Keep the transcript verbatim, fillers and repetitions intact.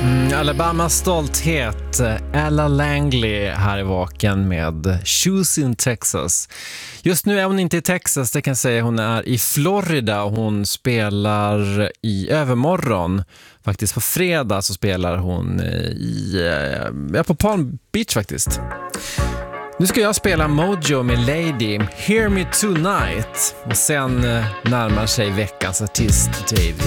Mm, Alabamas stolthet, Ella Langley här i Vaken med Shoes in Texas. Just nu är hon inte i Texas, det kan jag säga. Hon är i Florida och hon spelar i övermorgon. Faktiskt på fredag så spelar hon i, ja, på Palm Beach faktiskt. Nu ska jag spela Mojo med Lady, Hear Me Tonight. Och sen närmar sig veckans artist Dave